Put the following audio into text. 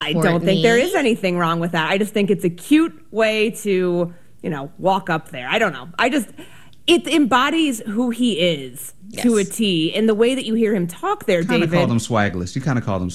I don't think there is anything wrong with that. I just think it's a cute way to, walk up there. I don't know. It embodies who he is to a T in the way that you hear him talk there, David. You kind of called him swagless.